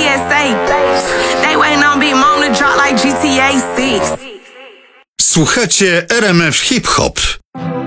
PSA. They waiting on Big Mom to drop like GTA 6. Słuchacie RMF Hip Hop.